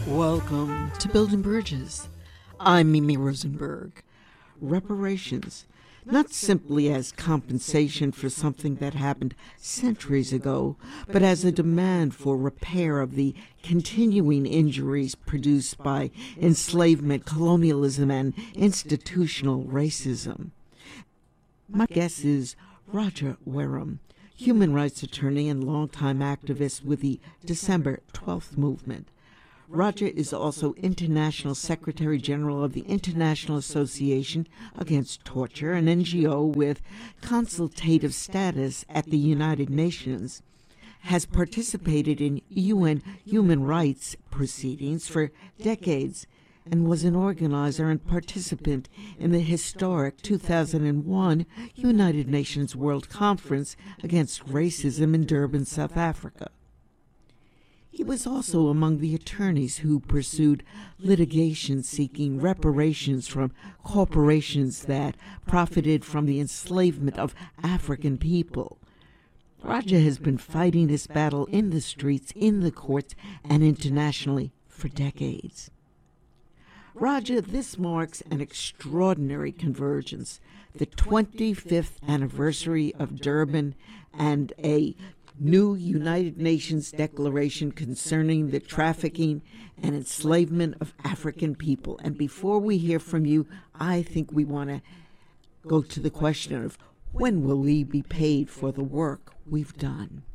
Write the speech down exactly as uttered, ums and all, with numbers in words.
Welcome to Building Bridges. I'm Mimi Rosenberg. Reparations, not simply as compensation for something that happened centuries ago, but as a demand for repair of the continuing injuries produced by enslavement, colonialism, and institutional racism. My guest is Roger Wareham, human rights attorney and longtime activist with the December twelfth movement. Roger is also International Secretary General of the International Association Against Torture, an N G O with consultative status at the United Nations, has participated in U N human rights proceedings for decades, and was an organizer and participant in the historic two thousand one United Nations World Conference Against Racism in Durban, South Africa. He was also among the attorneys who pursued litigation seeking reparations from corporations that profited from the enslavement of African people. Roger has been fighting this battle in the streets, in the courts, and internationally for decades. Roger, this marks an extraordinary convergence, the twenty-fifth anniversary of Durban and a new United Nations declaration concerning the trafficking and enslavement of African people. And before we hear from you, I think we want to go to the question of when will we be paid for the work we've done?